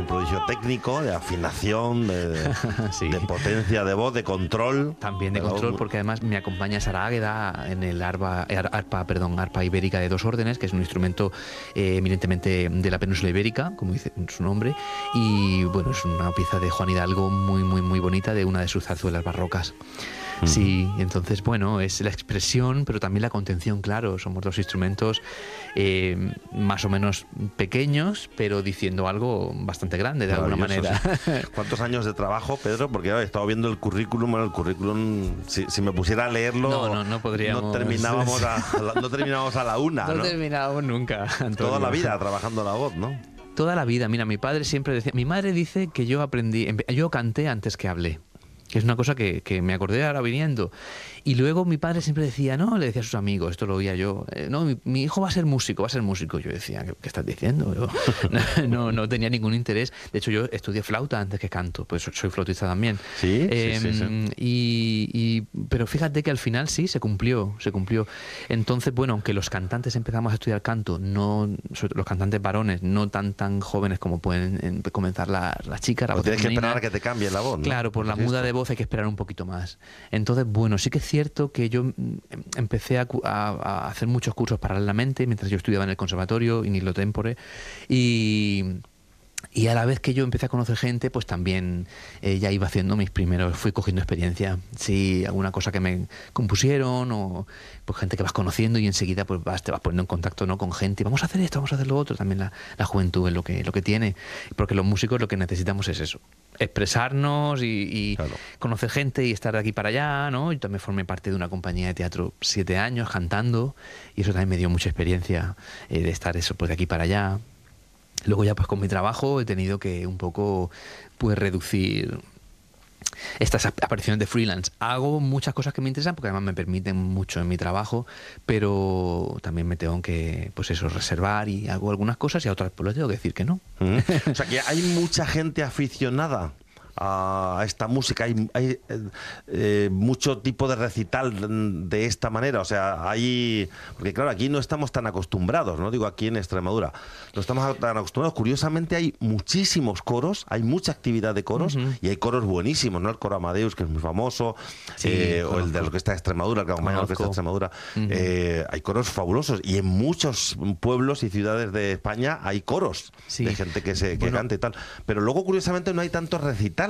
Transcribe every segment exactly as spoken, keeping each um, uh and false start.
un prodigio técnico, de afinación, de, Sí. de potencia de voz, de control. También de Pero- control, porque además me acompaña Sara Águeda en el arpa, ar- arpa, perdón, arpa ibérica de dos órdenes, que es un instrumento eh, eminentemente de la península ibérica, como dice su nombre, y bueno, es una pieza de Juan Hidalgo muy, muy, muy bonita, de una de sus zarzuelas barrocas. Sí, entonces, bueno, es la expresión, pero también la contención, claro. Somos dos instrumentos eh, más o menos pequeños, pero diciendo algo bastante grande, de alguna manera. Maravilloso, sí. ¿Cuántos años de trabajo, Pedro? Porque claro, he estado viendo el currículum, bueno, el currículum, si, si me pusiera a leerlo, No, no, no podríamos. no terminábamos a, a la, no terminábamos a la una, No ¿no? terminamos nunca, Antonio. Toda la vida trabajando la voz, ¿no? Toda la vida. Mira, mi padre siempre decía... Mi madre dice que yo aprendí... empe- Yo canté antes que hablé. Que es una cosa que, que me acordé ahora viniendo. Y luego mi padre siempre decía, no, le decía a sus amigos, esto lo oía yo, eh, no, mi, mi hijo va a ser músico, va a ser músico. Yo decía, ¿qué, qué estás diciendo? Yo no, no, no tenía ningún interés. De hecho, yo estudié flauta antes que canto, pues soy flautista también. Sí, Eh, sí, sí, sí. Y, y- pero fíjate que al final sí, se cumplió, se cumplió. Entonces, bueno, aunque los cantantes empezamos a estudiar canto, no sobre todo los cantantes varones, no tan tan jóvenes como pueden eh, comenzar la- las chicas, la O voz tienes que femenina. esperar a que te cambie la voz, ¿no? Claro, por la Sí, muda esto. de voz hay que esperar un poquito más. Entonces, bueno, sí que es cierto que yo mm, empecé a, cu- a- a hacer muchos cursos paralelamente mientras yo estudiaba en el conservatorio, in illo tempore, y... Y a la vez que yo empecé a conocer gente, pues también eh, ya iba haciendo mis primeros, fui cogiendo experiencia. Sí, alguna cosa que me compusieron o pues gente que vas conociendo y enseguida pues vas, te vas poniendo en contacto, ¿no?, con gente. Vamos a hacer esto, vamos a hacer lo otro. También la, la juventud es lo que, lo que tiene. Porque los músicos lo que necesitamos es eso. Expresarnos y, y Claro. conocer gente y estar de aquí para allá, ¿no? Yo también formé parte de una compañía de teatro siete años cantando y eso también me dio mucha experiencia eh, de estar eso pues de aquí para allá. Luego ya pues con mi trabajo he tenido que un poco pues reducir estas ap- apariciones de freelance. Hago muchas cosas que me interesan porque además me permiten mucho en mi trabajo, pero también me tengo que pues eso reservar y hago algunas cosas y a otras pues les tengo que decir que no. Mm. O sea, que hay mucha gente aficionada a esta música, hay, hay eh, eh, mucho tipo de recital de esta manera, o sea, hay, porque claro, aquí no estamos tan acostumbrados, no digo aquí en Extremadura, no estamos tan acostumbrados, curiosamente hay muchísimos coros, hay mucha actividad de coros, Ujú. y hay coros buenísimos, ¿no? El coro Amadeus, que es muy famoso, Sí, eh, o el conozco. de la Orquesta de Extremadura, que acompaña a la Orquesta de Conozco. Extremadura, Ujú. eh, hay coros fabulosos, y en muchos pueblos y ciudades de España hay coros Sí. de gente que se que Bueno. canta y tal, pero luego curiosamente no hay tantos recitales.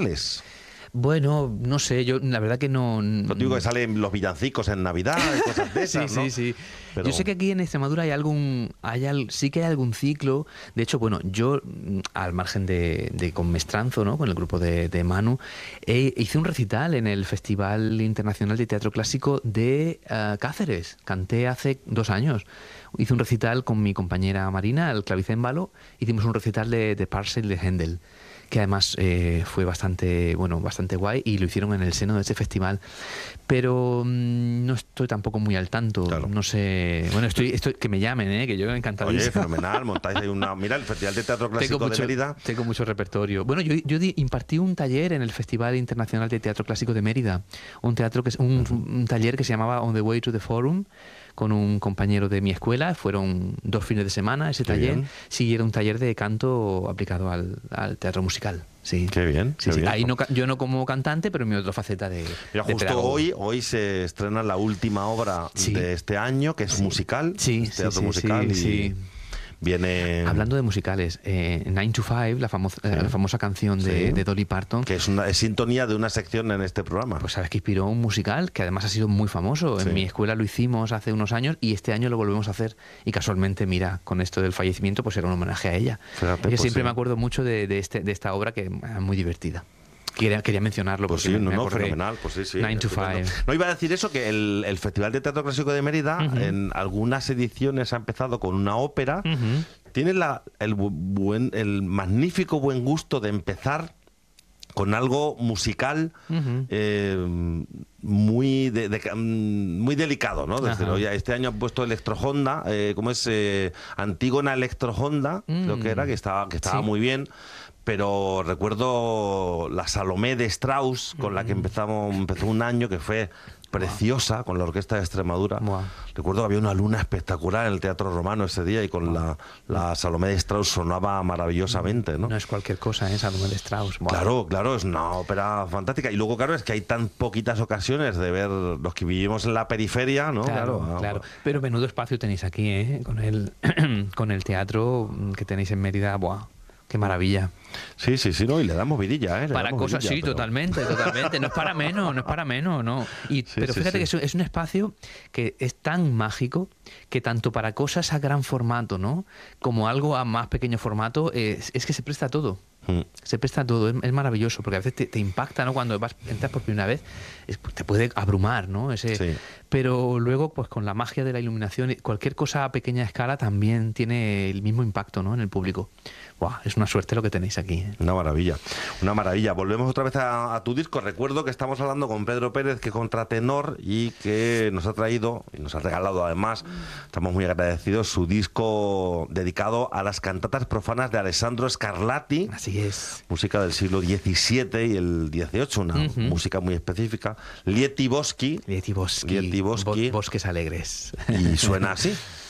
Bueno, no sé, yo la verdad que no... No digo que salen los villancicos en Navidad y cosas de Sí, esas, ¿no? sí, sí. Pero- Yo sé que aquí en Extremadura hay algún, hay al- sí que hay algún ciclo. De hecho, bueno, yo mm, al margen de, de con Mestranzo, ¿no?, con el grupo de, de Manu, eh, hice un recital en el Festival Internacional de Teatro Clásico de eh, Cáceres. Canté hace dos años. Hice un recital con mi compañera Marina, el clavicémbalo. Hicimos un recital de, de Parcel de Händel, que además eh, fue bastante bueno bastante guay y lo hicieron en el seno de ese festival, pero mmm, no estoy tampoco muy al tanto. Claro. No sé, bueno, estoy, estoy que me llamen, ¿eh? Que yo encantadísimo. Oye, fenomenal, montáis ahí una... Mira, el Festival de Teatro Clásico Tengo mucho, de Mérida... tengo mucho repertorio. Bueno, yo, yo di- impartí un taller en el Festival Internacional de Teatro Clásico de Mérida, un teatro que es un, un taller que se llamaba On the Way to the Forum, con un compañero de mi escuela. Fueron dos fines de semana ese Qué taller. bien. Sí, era un taller de canto aplicado al, al teatro musical. Sí. Qué bien, Sí, qué sí. bien. Ahí no, ca- yo no como cantante, pero en mi otra faceta de, Mira, de justo pedagogo. hoy, hoy se estrena la última obra Sí. de este año, que es musical, Sí, es sí, teatro sí, musical, sí, y sí. viene... Hablando de musicales, eh, Nine to Five, la, famo- eh, la famosa canción de, Sí. de Dolly Parton, que es una es sintonía de una sección en este programa. pues sabes que inspiró un musical que además ha sido muy famoso. Sí. En mi escuela lo hicimos hace unos años y este año lo volvemos a hacer. Y casualmente, mira, con esto del fallecimiento, pues era un homenaje a ella. Fíjate, Yo pues siempre sí. me acuerdo mucho de, de, este, de esta obra, que es muy divertida. Quería, quería mencionarlo Pues porque sí, me, no, me no, acordé. fenomenal, pues sí, sí. Nine to estupendo. Five. No iba a decir eso, que el, el Festival de Teatro Clásico de Mérida, Ujú. en algunas ediciones ha empezado con una ópera. Ujú. Tiene la, el, bu- buen, el magnífico buen gusto de empezar con algo musical Ujú. eh, muy de- de- mm, muy delicado, ¿no? Desde Ajá. oye, este año han puesto Electro Honda, eh, ¿cómo es? Eh, Antígona Electro Honda, Mm. creo que era, que estaba, que estaba Sí. muy bien. Pero recuerdo la Salomé de Strauss, con la que empezamos, empezó un año que fue preciosa con la Orquesta de Extremadura. Wow. Recuerdo que había una luna espectacular en el Teatro Romano ese día y con wow. la, la Salomé de Strauss sonaba maravillosamente, ¿no? No es cualquier cosa, ¿eh? Salomé de Strauss. Wow. Claro, claro, es una ópera fantástica. Y luego, claro, es que hay tan poquitas ocasiones de ver los que vivimos en la periferia, ¿no? Claro, claro. claro. Pero menudo espacio tenéis aquí, ¿eh? Con el, con el teatro que tenéis en Mérida. ¡Buah! ¡Qué maravilla! Sí, sí, sí, no, y le damos vidilla, ¿eh? Le para damos cosas, vidilla, sí, pero... totalmente, totalmente. No es para menos, no es para menos, no. Y, sí, pero sí, fíjate sí. que es, es un espacio que es tan mágico que tanto para cosas a gran formato, ¿no? Como algo a más pequeño formato, es, es que se presta todo. Mm. Se presta todo, es, es maravilloso, porque a veces te, te impacta, ¿no? Cuando vas, entras por primera vez, es, te puede abrumar, ¿no? Ese, sí. Pero luego, pues con la magia de la iluminación, cualquier cosa a pequeña escala también tiene el mismo impacto, ¿no? En el público. Wow, es una suerte lo que tenéis aquí, ¿eh? Una maravilla, una maravilla. Volvemos otra vez a, a tu disco. Recuerdo que estamos hablando con Pedro Pérez, que es contratenor y que nos ha traído y nos ha regalado además, estamos muy agradecidos, su disco dedicado a las cantatas profanas de Alessandro Scarlatti. Así es. Música del siglo diecisiete y el dieciocho, una uh-huh. música muy específica. Lieti Boschi. Lieti Boschi. Lieti Boschi. Bo- bosques alegres. Y suena así.